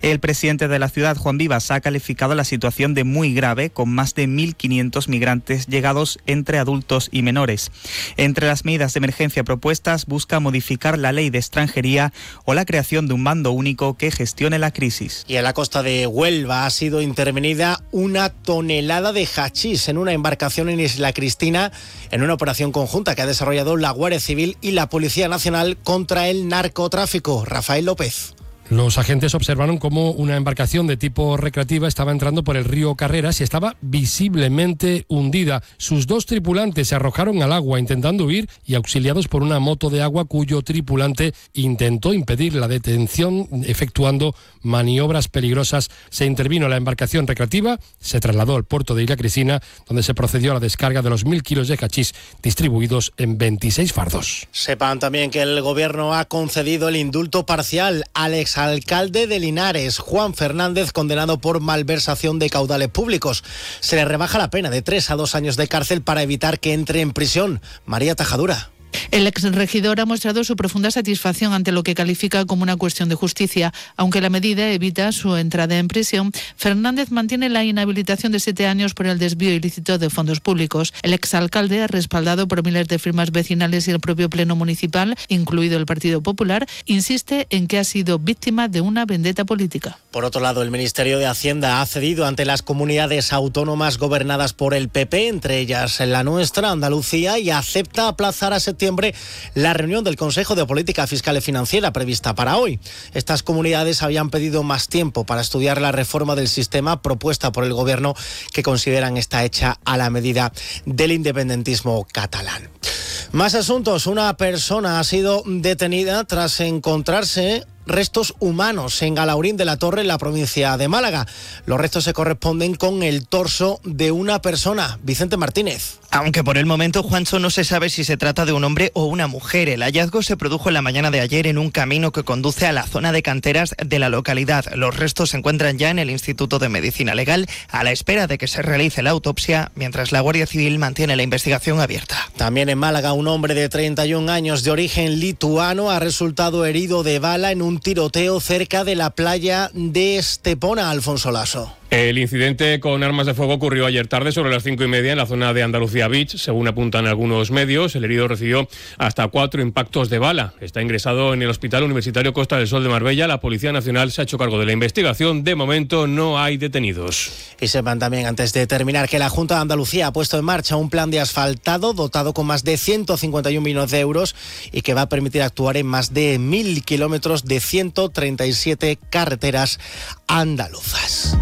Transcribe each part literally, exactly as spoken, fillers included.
El presidente de la ciudad, Juan Vivas, ha calificado la situación de muy grave, con más de mil quinientos migrantes llegados entre adultos y menores. Entre las medidas de emergencia propuestas busca modificar la ley de extranjería o la creación de un mando único que gestione la crisis. Y en la costa de Huelva ha sido intervenida una tonelada de hachís en una embarcación en Isla Cristina en una operación conjunta que ha desarrollado la Guardia Civil y la Policía Nacional contra el narcotráfico. Rafael López. Los agentes observaron cómo una embarcación de tipo recreativa estaba entrando por el río Carreras y estaba visiblemente hundida. Sus dos tripulantes se arrojaron al agua intentando huir y auxiliados por una moto de agua cuyo tripulante intentó impedir la detención efectuando maniobras peligrosas. Se intervino la embarcación recreativa, se trasladó al puerto de Isla Cristina, donde se procedió a la descarga de los mil kilos de hachís distribuidos en veintiséis fardos. Sepan también que el gobierno ha concedido el indulto parcial al exalcalde de Linares, Juan Fernández, condenado por malversación de caudales públicos. Se le rebaja la pena de tres a dos años de cárcel para evitar que entre en prisión. María Tajadura. El exregidor ha mostrado su profunda satisfacción ante lo que califica como una cuestión de justicia. Aunque la medida evita su entrada en prisión, Fernández mantiene la inhabilitación de siete años por el desvío ilícito de fondos públicos. El exalcalde, respaldado por miles de firmas vecinales y el propio pleno municipal, incluido el Partido Popular, insiste en que ha sido víctima de una vendetta política. Por otro lado, el Ministerio de Hacienda ha cedido ante las comunidades autónomas gobernadas por el P P, entre ellas la nuestra, Andalucía, y acepta aplazar a septiembre la reunión del Consejo de Política Fiscal y Financiera prevista para hoy. Estas comunidades habían pedido más tiempo para estudiar la reforma del sistema propuesta por el Gobierno, que consideran está hecha a la medida del independentismo catalán. Más asuntos. Una persona ha sido detenida tras encontrarse restos humanos en Galaurín de la Torre, en la provincia de Málaga. Los restos se corresponden con el torso de una persona. Vicente Martínez. Aunque por el momento, Juancho, no se sabe si se trata de un hombre o una mujer. El hallazgo se produjo en la mañana de ayer en un camino que conduce a la zona de canteras de la localidad. Los restos se encuentran ya en el Instituto de Medicina Legal a la espera de que se realice la autopsia, mientras la Guardia Civil mantiene la investigación abierta. También en Málaga, un hombre de treinta y un años de origen lituano ha resultado herido de bala en un tiroteo cerca de la playa de Estepona. Alfonso Lasso. El incidente con armas de fuego ocurrió ayer tarde sobre las cinco y media en la zona de Andalucía Beach. Según apuntan algunos medios, el herido recibió hasta cuatro impactos de bala. Está ingresado en el Hospital Universitario Costa del Sol de Marbella. La Policía Nacional se ha hecho cargo de la investigación. De momento no hay detenidos. Y sepan también, antes de terminar, que la Junta de Andalucía ha puesto en marcha un plan de asfaltado dotado con más de ciento cincuenta y un millones de euros y que va a permitir actuar en más de mil kilómetros de ciento treinta y siete carreteras andaluzas.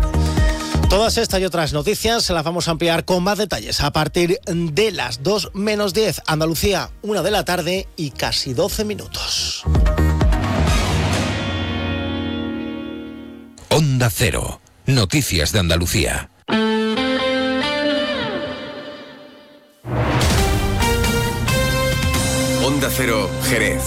Todas estas y otras noticias se las vamos a ampliar con más detalles a partir de las dos menos diez. Andalucía, una de la tarde y casi doce minutos. Onda Cero. Noticias de Andalucía. Onda Cero, Jerez.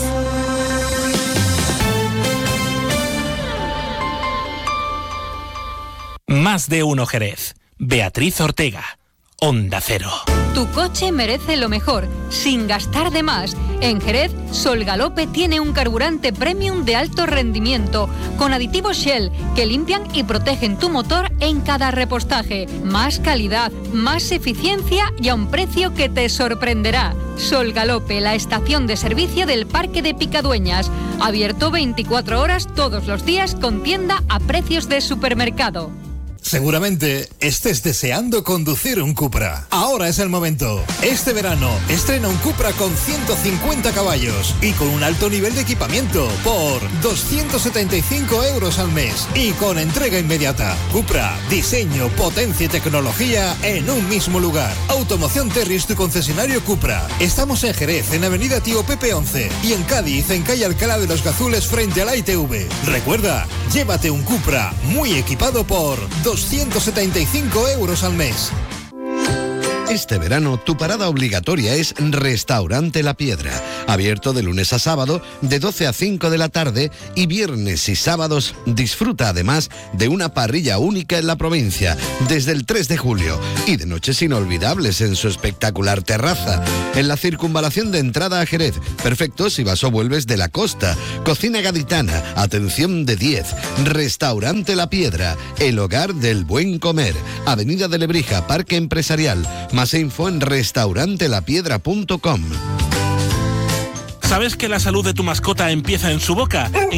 Más de uno Jerez. Beatriz Ortega. Onda Cero. Tu coche merece lo mejor, sin gastar de más. En Jerez, Sol Galope tiene un carburante premium de alto rendimiento, con aditivos Shell que limpian y protegen tu motor en cada repostaje. Más calidad, más eficiencia y a un precio que te sorprenderá. Sol Galope, la estación de servicio del Parque de Picadueñas. Abierto veinticuatro horas todos los días con tienda a precios de supermercado. Seguramente estés deseando conducir un Cupra. Ahora es el momento. Este verano estrena un Cupra con ciento cincuenta caballos y con un alto nivel de equipamiento por doscientos setenta y cinco euros al mes y con entrega inmediata. Cupra, diseño, potencia y tecnología en un mismo lugar. Automoción Terris, tu concesionario Cupra. Estamos en Jerez, en Avenida Tío Pepe once y en Cádiz, en calle Alcalá de los Gazules frente a la I T V. Recuerda, llévate un Cupra muy equipado por doscientos setenta y cinco euros al mes. Este verano tu parada obligatoria es Restaurante La Piedra, abierto de lunes a sábado de doce a cinco de la tarde y viernes y sábados disfruta además de una parrilla única en la provincia desde el tres de julio y de noches inolvidables en su espectacular terraza. En la circunvalación de entrada a Jerez, perfecto si vas o vuelves de la costa. Cocina gaditana, atención de diez. Restaurante La Piedra, el hogar del buen comer. Avenida de Lebrija, Parque Empresarial. Más info en restaurante la piedra punto com. ¿Sabes que la salud de tu mascota empieza en su boca?